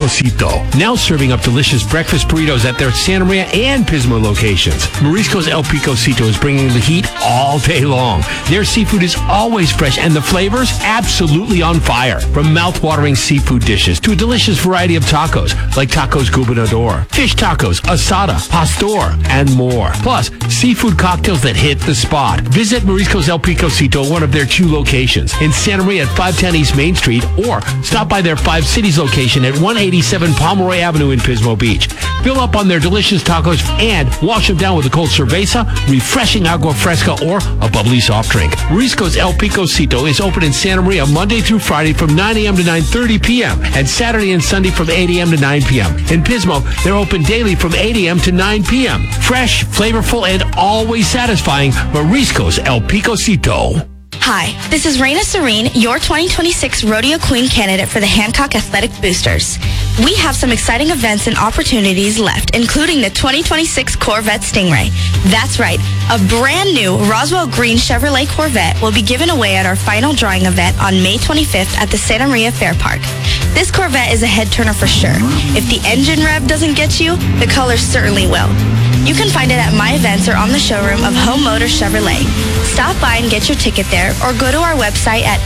Cito. Now serving up delicious breakfast burritos at their Santa Maria and Pismo locations. Marisco's El Pico Cito is bringing the heat all day long. Their seafood is always fresh and the flavors absolutely on fire. From mouth-watering seafood dishes to a delicious variety of tacos like tacos gobernador, fish tacos, asada, pastor, and more. Plus, seafood cocktails that hit the spot. Visit Marisco's El Pico Cito, one of their 2 locations in Santa Maria at 510 East Main Street, or stop by their 5 Cities location at 187 Pomeroy Avenue in Pismo Beach. Fill up on their delicious tacos and wash them down with a cold cerveza, refreshing agua fresca, or a bubbly soft drink. Marisco's El Pico Cito is open in Santa Maria Monday through Friday from 9 a.m. to 9:30 p.m. and Saturday and Sunday from 8 a.m. to 9 p.m. In Pismo, they're open daily from 8 a.m. to 9 p.m. Fresh, flavorful, and always satisfying. Marisco's El Pico Cito. Hi, this is Raina Serene, your 2026 Rodeo Queen candidate for the Hancock Athletic Boosters. We have some exciting events and opportunities left, including the 2026 Corvette Stingray. That's right, a brand new Roswell Green Chevrolet Corvette will be given away at our final drawing event on May 25th at the Santa Maria Fair Park. This Corvette is a head-turner for sure. If the engine rev doesn't get you, the color certainly will. You can find it at my events or on the showroom of Home Motor Chevrolet. Stop by and get your ticket there or go to our website at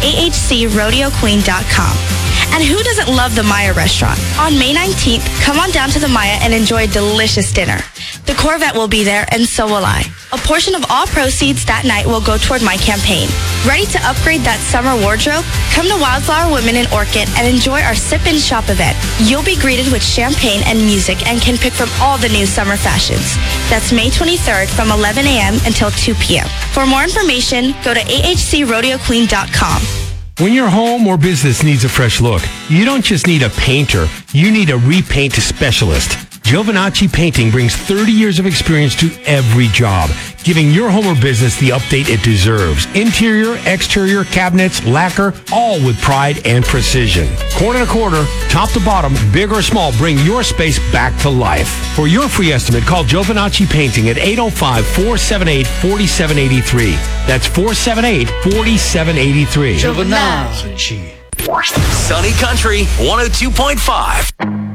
ahcrodeoqueen.com. And who doesn't love the Maya restaurant? On May 19th, come on down to the Maya and enjoy a delicious dinner. The Corvette will be there, and so will I. A portion of all proceeds that night will go toward my campaign. Ready to upgrade that summer wardrobe? Come to Wildflower Women in Orchid and enjoy our Sip and Shop event. You'll be greeted with champagne and music and can pick from all the new summer fashions. That's May 23rd from 11 a.m. until 2 p.m. For more information, go to ahcrodeoqueen.com. When your home or business needs a fresh look, you don't just need a painter, you need a repaint specialist. Giovinacci Painting brings 30 years of experience to every job, giving your home or business the update it deserves. Interior, exterior, cabinets, lacquer, all with pride and precision. Corner to corner, top to bottom, big or small, bring your space back to life. For your free estimate, call Giovinacci Painting at 805-478-4783. That's 478-4783. Giovinacci. Sunny Country 102.5.